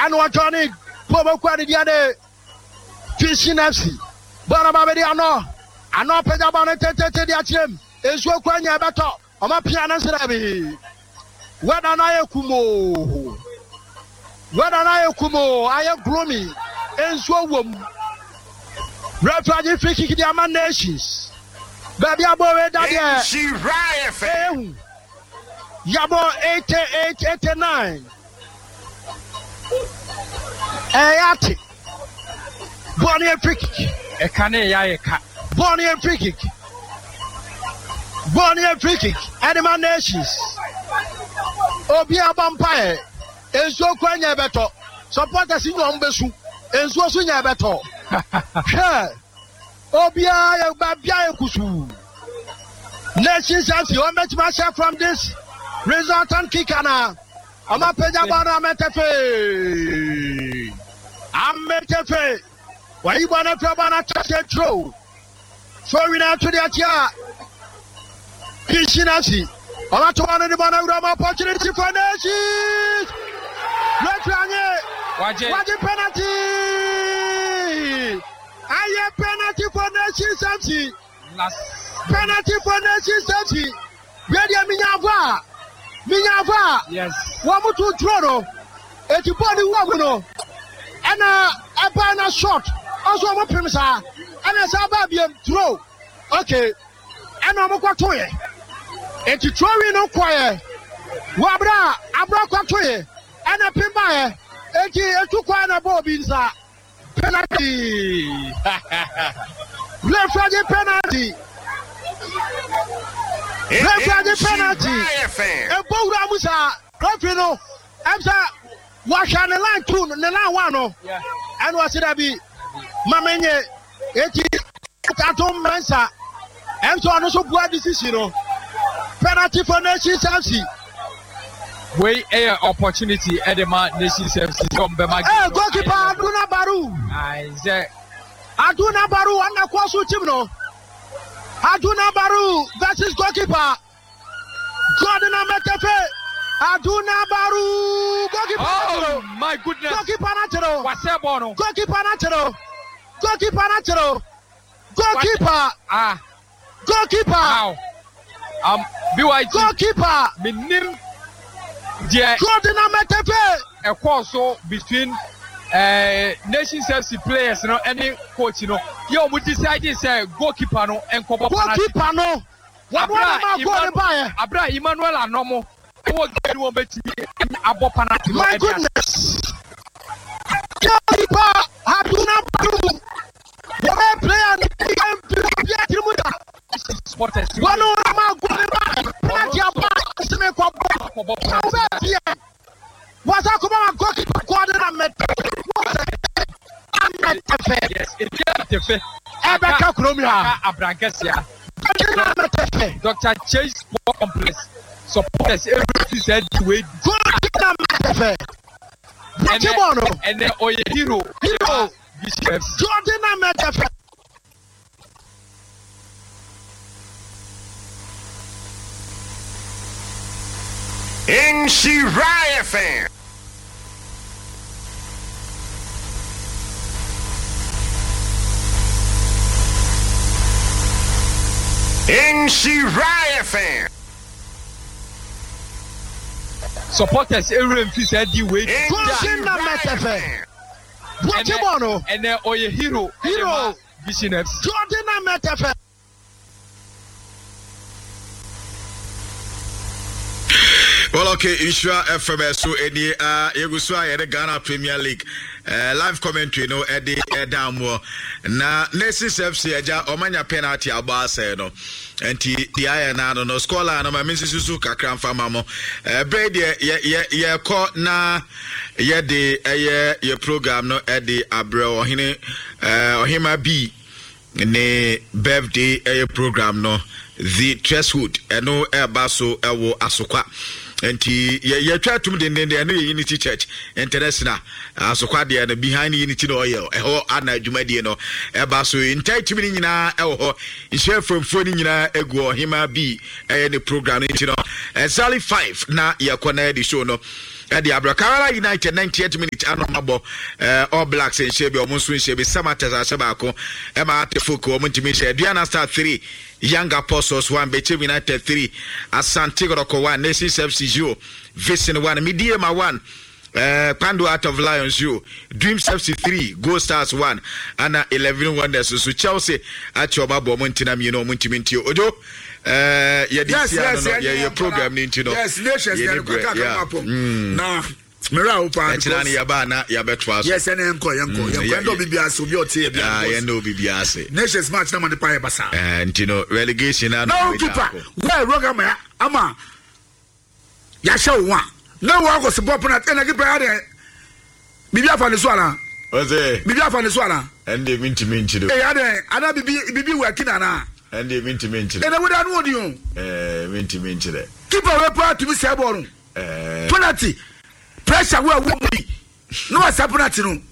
and what Johnny Bobo Quadiade Fishing FC. Bonabadi, I know Pedabana Tete, is your Quanya better. I'm a piano Serabi. What an Ayakumo. I am gloomy. And so, refugee freaking the Aman Nations. Baby, I'm already there. She riot. Yabo 88-89. Ayati. Bonnie and free kick. A cane Bonnie and free kick. Bonnie and free kick. Animal Nations. Obia Vampire. And so Quanya better. Supporters in Umbesu. And so Sunya better. Obia Babia Kusu. Nations have you met myself from this resultant kickana. I'm a Pedabana Metafe. I'm Metafe. Why you want to touch it through? Throwing out to the Atia. Kishinasi. I'm not one of the opportunity for Nations. Let's run it. What's the penalty? I have penalty for Nations FC. Penalty for Nations FC. Ready, Minyava. Yes. One more to throw. It's a body woman. And a banner shot. Also, I'm a premise. And a Sababian throw. Okay. And I'm a quatoy. It's a throwing no choir. Wabra, Abra quatoy. And a pimba. It's a two corner bobins. Penalty. Referee penalty. Referee penalty. And Boga Musa, Rafino, Amsa, Washan the line 2, the line 1. And was it a be Mamene, 80 Tatum Mensa, and so on also blood decision. Penalty for Nations FC. Way air opportunity, Edema Nations FC. Goalkeeper Aduna Baru. Aduna Baru and the Kwasu Timno. Aduna Baru versus goalkeeper. Jordan Ametefe. Aduna Baru. Goalkeeper. Oh my goodness. Goalkeeper natural. What's that bono? Goalkeeper natural. Goalkeeper natural. Goalkeeper. Goalkeeper. How? BYG. Goalkeeper. Minim. Jordan Ametefe. A also between Nations FC players, any coach, you we decided say goalkeeper no and goalkeeper no. Abra Emmanuel Anomo. My goodness. Goalkeeper Aduna Baru. What player? One of was a goalkeeper coordinator. Yes, it's Dr. Chase Sport Complex supporters every said wait. And then Oye Hero. Jordan Metafe. In Shirai FM. In Shirai FM. Supporters every said the way. And then Oye Hero. Jordan Metafe. Well, okay, Ishra FMS, so Eddie, Yeguswa, the Ghana Premier League, live commentary, no, Eddie, Edamo. Na, Nations FC, Omanya penalty, Alba said, no, and the iron, no, scholar, no, my Mrs. Suzuka, Cramfamamo, Brady, caught na, your program, no, Eddie, Abro, or Hima B, ne, birthday, program, no, the Tresswood, and no, Basso, Ewo, Asokwa. And you try to do the Unity Church International, so quite the behind Unity oil, a whole Anna Jumadiano, a basso in tight to me in a share from phoning in a ego, Hima B, and the program, Sally 5, na Yakona, the show no. Edi Abrakara United 90th minute anomabo All Blacks in Shebi omunso Shebi Samatters asebako Emma Atefuku omuntimi she Aduana Star 3 Young Apostles 1 Between United 3 Asante Kotoko 1 Nations FC 0 Vision 1 Midiema 1 Pandu Out of Lions 0 Dreams FC 3 Go Stars 1 and 11 Wonders so Chelsea at your babo Montinam you know Muntiminti Ojo yes, your program you know yes nations now Mera opa Echilani yabana yabetwa yes enko yendo bibiase obi otie bia yendo bibiase nations match na man pa basa and you know relegation and no keeper where Rogama ama ya show one no one go support na keeper ade bibia fa ne so ala oze bibia fa ne so ala and they minti do ade ana bibi working na and they minti and we don't know you minti de keeper we part to be say ball penalty pressure we be no penalty no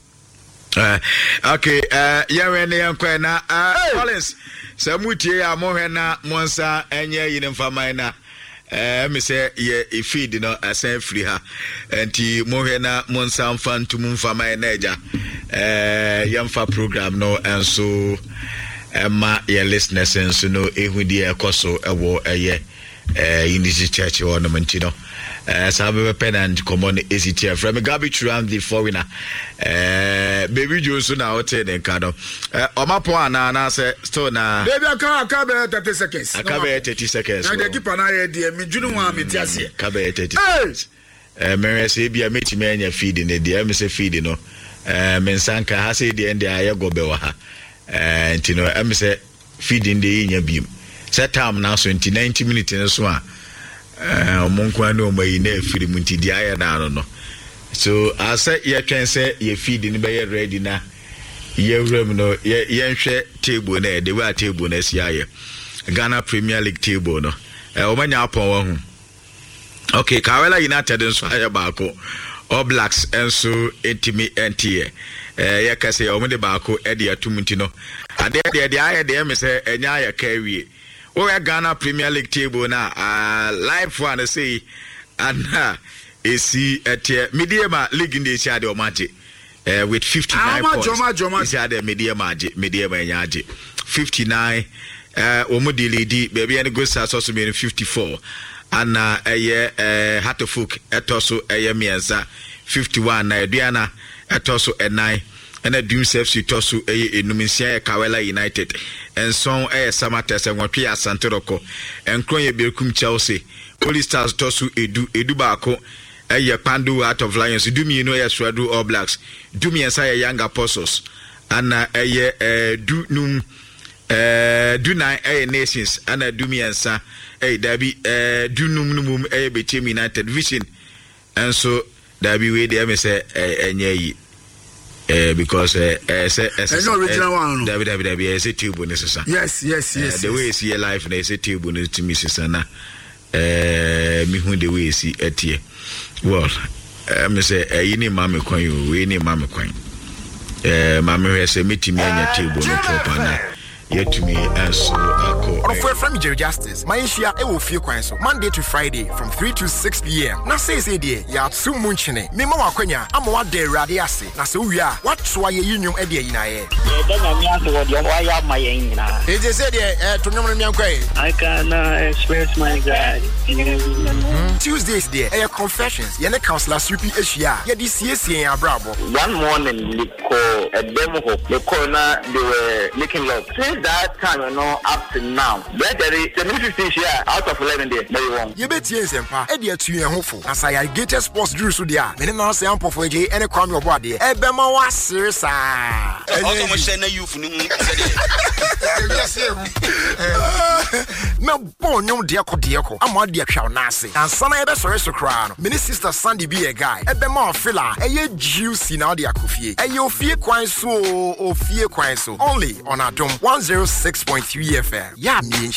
okay yawe ne yankwa na Collins samutie ya mohena monsa enye yine mfama na me say ye feed no asan free ha enti mohena monsa mfantum mfama na eja yamfa program no enso Emma your listeners and no ehudi ekoso ewo eye Unity Church or no mentino sabe pen and common ACT from garbage round the foreigner baby Jones na hotel en kado omapo ana say still na baby aka be 30 seconds aka be 30 seconds na the keeper na here dey me dwunu wa me tiase aka be 30 seconds mere say bia metime anya feed ne dey me say feed no mensanka ha say dey end aye gobe wa ha you know I'm say feeding the in your beam set time now so 90 minutes in so omonko no mai na firi munti di aya na no so I say you can say you feeding be ready na you room no ye nhwe table na the way table na sia ye Ghana Premier League table no omanya apon wa hu okay Kawela United nso aya baako All Blacks enso intimi NTA ya kase o mede baako e de atumnti no ade aye de me say enya ya kawie o ya Ghana Premier League table na live one say and esi etie Mediema League in the shade o mate with 59 points is had Mediema enya age 59 o mo de lead baby and go stars also be 54 and Hatofuk etoso miensa 51 na Aduana etoso 9 and a Dreams FC toso enuminsia Kawela United and son Samatters and Wapia Santoroko and Kroye Birkum Chelsea Police Stars toso edu baako Pandu Out of Lions Dumi you know Swadu All Blacks Dumi and Saya Young Apostles and do num do nine Nations and Dumi and Sa Dabi do num between United Vision and so Dabi we dey me say enye because say original one Dabi say tube necessary yes the way see life na say tube no to me sisana me hu the way see etie well me say yini mama kwan you we ni mama kwan mama we say metimi anya table no proper na yetumi enso ako for from Jerry Justice my share e wo fie kwan so Monday to Friday from 3 to 6 p.m. na say dey ya tsu munchine me ma wakwanya ama wa de rade ase na se wi a watsoa ye yinyum e de yina ye da na mi aso wo de wa ya ma ye yina e je say dey to nyom no mi ankwai I can express my God. Tuesdays there e confessions ye ne counselor supi ehia ye di siesie abrabo One morning we call a demo they call na they were making love since that time up to now there is 15 share out of 11 there very wrong ye betie nsempa e de atu en hofo na say Gator Sports drew so there me na say ampofo ege ene kwam yo boade e be ma wasere sa auto mo say na youth ni hu me bon nyom de ko ama de atwa na ase ansa na e be sore so kra no me sister Sandy be a guy e be ma ofila e ye juicy na de akofie e ye ofie kwan so only on Adom 106.3 FM. Yeah, me